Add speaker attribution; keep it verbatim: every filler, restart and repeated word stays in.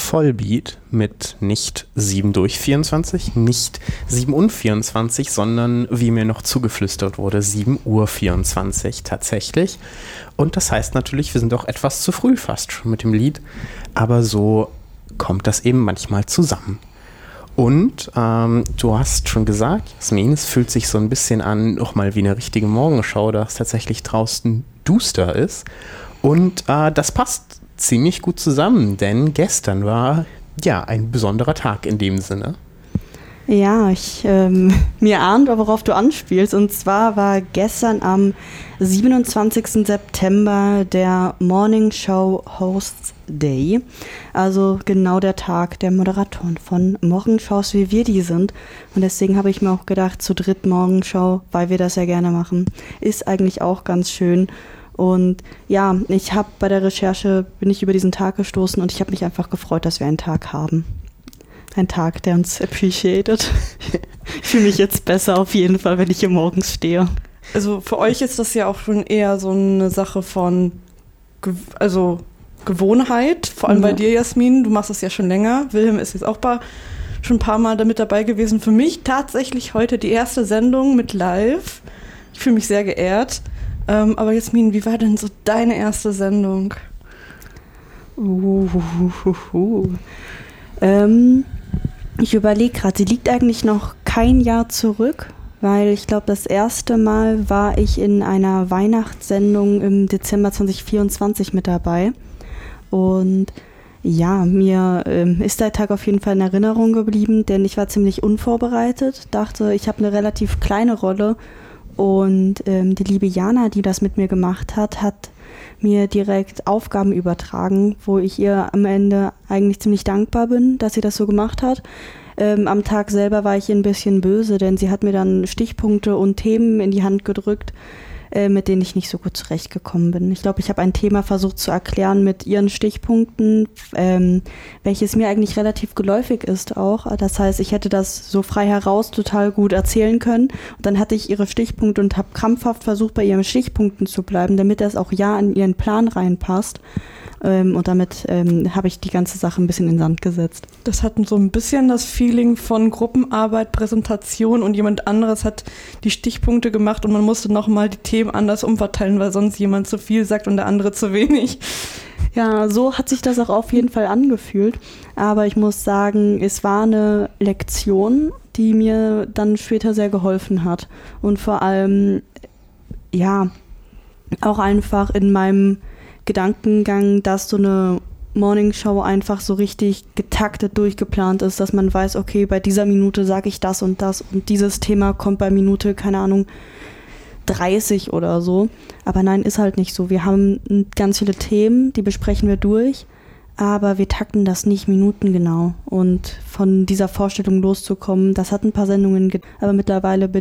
Speaker 1: Vollbeat mit nicht sieben durch vierundzwanzig, nicht sieben und vierundzwanzig, sondern, wie mir noch zugeflüstert wurde, sieben Uhr vierundzwanzig tatsächlich. Und das heißt natürlich, wir sind auch etwas zu früh fast schon mit dem Lied, aber so kommt das eben manchmal zusammen. Und ähm, du hast schon gesagt, Jasmin, es fühlt sich so ein bisschen an, nochmal wie eine richtige Morgenschau, da es tatsächlich draußen duster ist. Und äh, das passt ziemlich gut zusammen, denn gestern war ja ein besonderer Tag in dem Sinne.
Speaker 2: Ja, ich ähm, mir ahnt, worauf du anspielst. Und zwar war gestern am siebenundzwanzigsten September der Morning Show Hosts Day. Also genau der Tag der Moderatoren von Morgenshows, wie wir die sind. Und deswegen habe ich mir auch gedacht, zu dritt Morgenshow, weil wir das ja gerne machen, ist eigentlich auch ganz schön. Und ja, ich habe bei der Recherche, bin ich über diesen Tag gestoßen und ich habe mich einfach gefreut, dass wir einen Tag haben. Ein Tag, der uns appreciated. Ich fühle mich jetzt besser auf jeden Fall, wenn ich hier morgens stehe.
Speaker 3: Also für euch ist das ja auch schon eher so eine Sache von Ge- also Gewohnheit, vor allem mhm. bei dir, Jasmin. Du machst das ja schon länger. Wilhelm ist jetzt auch bei, schon ein paar Mal damit dabei gewesen. Für mich tatsächlich heute die erste Sendung mit Live. Ich fühle mich sehr geehrt. Ähm, aber Jasmin, wie war denn so deine erste Sendung?
Speaker 2: Uh, uh, uh, uh. Ähm, ich überlege gerade, sie liegt eigentlich noch kein Jahr zurück, weil ich glaube, das erste Mal war ich in einer Weihnachtssendung im Dezember zwanzig vierundzwanzig mit dabei. Und ja, mir ähm, ist der Tag auf jeden Fall in Erinnerung geblieben, denn ich war ziemlich unvorbereitet, dachte, ich habe eine relativ kleine Rolle. Und ähm, die liebe Jana, die das mit mir gemacht hat, hat mir direkt Aufgaben übertragen, wo ich ihr am Ende eigentlich ziemlich dankbar bin, dass sie das so gemacht hat. Ähm, am Tag selber war ich ihr ein bisschen böse, denn sie hat mir dann Stichpunkte und Themen in die Hand gedrückt, äh, mit denen ich nicht so gut zurechtgekommen bin. Ich glaube, ich habe ein Thema versucht zu erklären mit ihren Stichpunkten, ähm, welches mir eigentlich relativ geläufig ist auch. Das heißt, ich hätte das so frei heraus total gut erzählen können. Und dann hatte ich ihre Stichpunkte und habe krampfhaft versucht, bei ihren Stichpunkten zu bleiben, damit das auch ja in ihren Plan reinpasst. Ähm, und damit ähm, habe ich die ganze Sache ein bisschen in den Sand gesetzt.
Speaker 3: Das hat so ein bisschen das Feeling von Gruppenarbeit, Präsentation und jemand anderes hat die Stichpunkte gemacht und man musste nochmal die Themen anders umverteilen, weil sonst jemand zu viel sagt und der andere zu wenig.
Speaker 2: Ja, so hat sich das auch auf jeden Fall angefühlt. Aber ich muss sagen, es war eine Lektion, die mir dann später sehr geholfen hat. Und vor allem, ja, auch einfach in meinem Gedankengang, dass so eine Morningshow einfach so richtig getaktet durchgeplant ist, dass man weiß, okay, bei dieser Minute sage ich das und das und dieses Thema kommt bei Minute, keine Ahnung, dreißig oder so. Aber nein, ist halt nicht so. Wir haben ganz viele Themen, die besprechen wir durch, aber wir takten das nicht minutengenau. Und von dieser Vorstellung loszukommen, das hat ein paar Sendungen, ge- aber mittlerweile bin